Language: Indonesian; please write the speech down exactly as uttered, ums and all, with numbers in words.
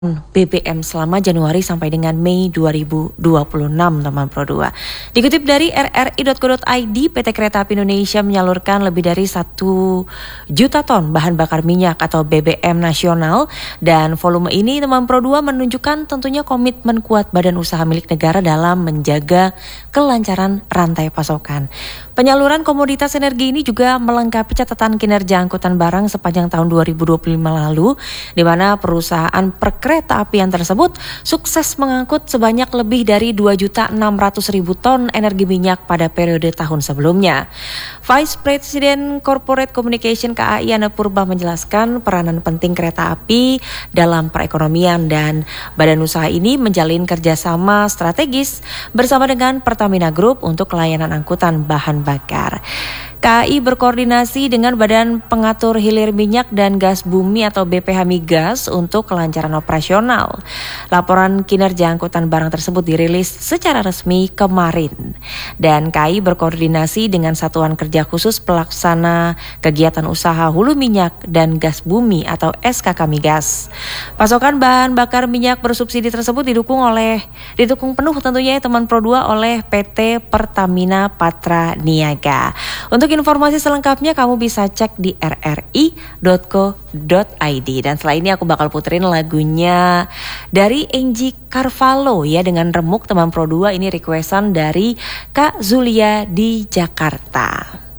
B B M selama Januari sampai dengan Mei dua ribu dua puluh enam, teman Pro dua. Dikutip dari r r i dot co dot i d, P T Kereta Api Indonesia menyalurkan lebih dari satu juta ton bahan bakar minyak atau B B M nasional, dan volume ini, teman Pro dua, menunjukkan tentunya komitmen kuat badan usaha milik negara dalam menjaga kelancaran rantai pasokan. Penyaluran komoditas energi ini juga melengkapi catatan kinerja angkutan barang sepanjang tahun dua ribu dua puluh lima lalu, di mana perusahaan perkereta apian tersebut sukses mengangkut sebanyak lebih dari dua juta enam ratus ribu ton energi minyak pada periode tahun sebelumnya. Vice President Corporate Communication K A I Yana Purba menjelaskan peranan penting kereta api dalam perekonomian, dan badan usaha ini menjalin kerjasama strategis bersama dengan Pertamina Group untuk layanan angkutan bahan bakar. K A I berkoordinasi dengan Badan Pengatur Hilir Minyak dan Gas Bumi atau B P H Migas untuk kelancaran operasional. Laporan kinerja angkutan barang tersebut dirilis secara resmi kemarin. Dan K A I berkoordinasi dengan Satuan Kerja Khusus Pelaksana Kegiatan Usaha Hulu Minyak dan Gas Bumi atau S K K Migas. Pasokan bahan bakar minyak bersubsidi tersebut didukung oleh didukung penuh tentunya ya, teman Pro dua, oleh P T Pertamina Patra Niaga. Untuk informasi selengkapnya kamu bisa cek di r r i dot co dot i d. Dan setelah ini aku bakal puterin lagunya dari Angie Carvalho ya, dengan Remuk, teman Pro dua. Ini requestan dari Kak Zulia di Jakarta.